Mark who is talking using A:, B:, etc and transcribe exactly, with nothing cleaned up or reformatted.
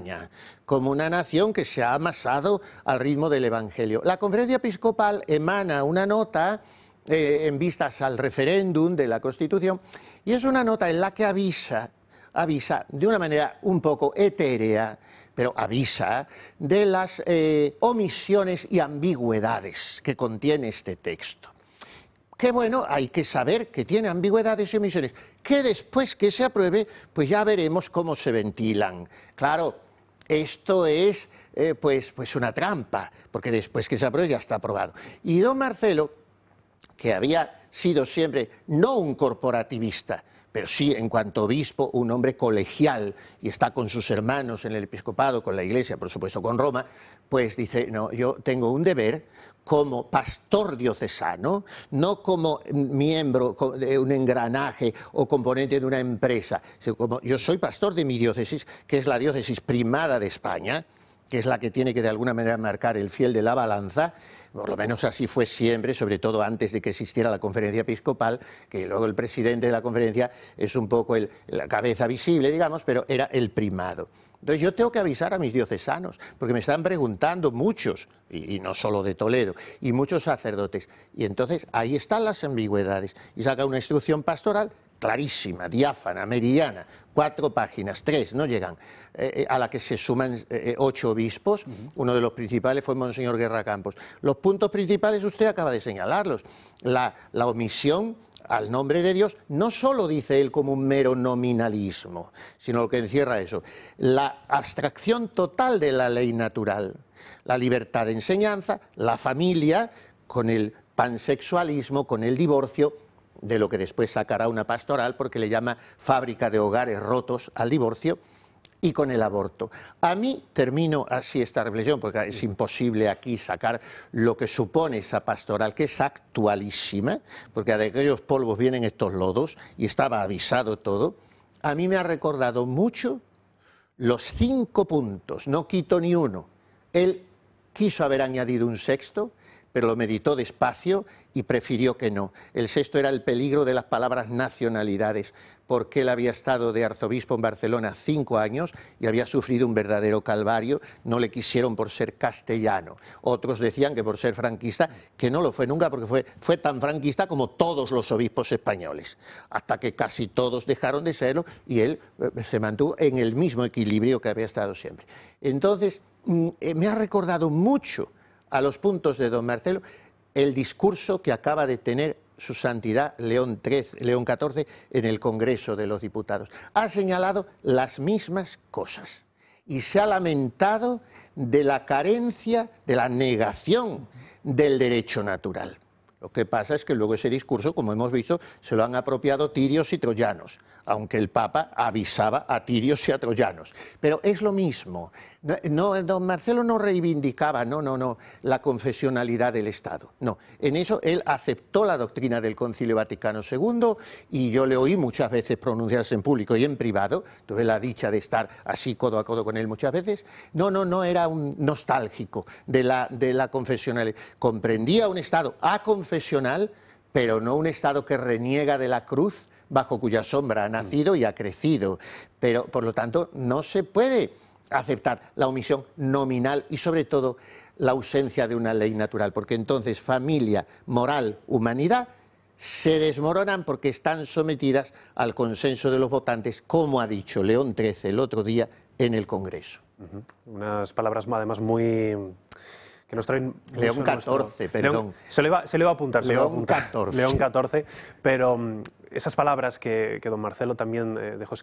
A: España como una nación que se ha amasado al ritmo del Evangelio. La Conferencia Episcopal emana una nota eh, en vistas al referéndum de la Constitución, y es una nota en la que avisa, avisa de una manera un poco etérea, pero avisa de las eh, omisiones y ambigüedades que contiene este texto. Que bueno, hay que saber que tiene ambigüedades y omisiones, que después que se apruebe, pues ya veremos cómo se ventilan. Claro, esto es eh, pues, pues una trampa, porque después que se apruebe ya está aprobado. Y don Marcelo, que había sido siempre no un corporativista, pero sí, en cuanto obispo, un hombre colegial, y está con sus hermanos en el episcopado, con la Iglesia, por supuesto con Roma, pues dice, no, yo tengo un deber como pastor diocesano, no como miembro de un engranaje o componente de una empresa, sino como yo soy pastor de mi diócesis, que es la diócesis primada de España, que es la que tiene que de alguna manera marcar el fiel de la balanza. Por lo menos así fue siempre, sobre todo antes de que existiera la Conferencia Episcopal, que luego el presidente de la conferencia es un poco el, la cabeza visible, digamos, pero era el primado. Entonces yo tengo que avisar a mis diocesanos, porque me están preguntando muchos, y, y no solo de Toledo, y muchos sacerdotes. Y entonces ahí están las ambigüedades, y saca una instrucción pastoral clarísima, diáfana, meridiana, cuatro páginas, tres, no llegan, eh, a la que se suman eh, ocho obispos. Uh-huh. Uno de los principales fue Monseñor Guerra Campos. Los puntos principales usted acaba de señalarlos. La, la omisión al nombre de Dios, no solo dice él como un mero nominalismo, sino lo que encierra eso, la abstracción total de la ley natural, la libertad de enseñanza, la familia, con el pansexualismo, con el divorcio, de lo que después sacará una pastoral, porque le llama fábrica de hogares rotos al divorcio, y con el aborto. A mí, termino así esta reflexión, porque es imposible aquí sacar lo que supone esa pastoral, que es actualísima, porque de aquellos polvos vienen estos lodos, y estaba avisado todo. A mí me ha recordado mucho los cinco puntos, no quito ni uno. Él quiso haber añadido un sexto, pero lo meditó despacio y prefirió que no. El sexto era el peligro de las palabras nacionalidades, porque él había estado de arzobispo en Barcelona cinco años y había sufrido un verdadero calvario. No le quisieron por ser castellano. Otros decían que por ser franquista, que no lo fue nunca, porque fue, fue tan franquista como todos los obispos españoles, hasta que casi todos dejaron de serlo y él eh, se mantuvo en el mismo equilibrio que había estado siempre. Entonces, mm, eh, me ha recordado mucho a los puntos de don Marcelo el discurso que acaba de tener su santidad León trece, León catorce en el Congreso de los Diputados. Ha señalado las mismas cosas y se ha lamentado de la carencia, de la negación del derecho natural. Lo que pasa es que luego ese discurso, como hemos visto, se lo han apropiado tirios y troyanos, aunque el Papa avisaba a tirios y a troyanos. Pero es lo mismo. No, don Marcelo no reivindicaba, no, no, no, la confesionalidad del Estado. No, en eso él aceptó la doctrina del Concilio Vaticano segundo, y yo le oí muchas veces pronunciarse en público y en privado, tuve la dicha de estar así codo a codo con él muchas veces. No, no, no era un nostálgico de la, de la confesionalidad. Comprendía un Estado aconfesional, pero no un Estado que reniega de la cruz bajo cuya sombra ha nacido y ha crecido. Pero, por lo tanto, no se puede aceptar la omisión nominal y, sobre todo, la ausencia de una ley natural, porque entonces familia, moral, humanidad se desmoronan porque están sometidas al consenso de los votantes, como ha dicho León trece el otro día en el Congreso.
B: Uh-huh. Unas palabras además muy... que nos traen...
A: León catorce, nuestro... perdón.
B: León, se, le va, se le va a apuntar. Se
A: León
B: le va a apuntar.
A: catorce.
B: León catorce, pero um, esas palabras que, que don Marcelo también eh, dejó